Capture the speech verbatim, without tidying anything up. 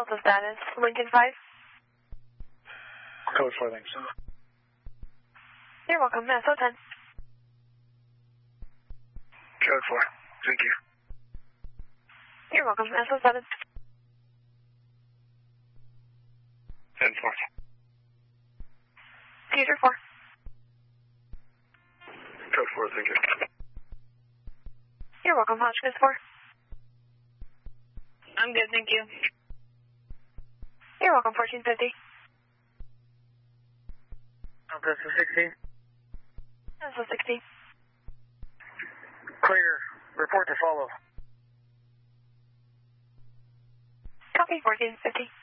Delta status, Lincoln five. Code four, thanks. You're welcome, S O ten. Code four, thank you. You're welcome, S O seven. ten four. Future four. Code four, thank you. You're welcome, Hotchkiss four. I'm good, thank you. You're welcome, fourteen fifty. Delta sixteen. S O sixteen. Clear. Report to follow. Copy, fourteen fifty.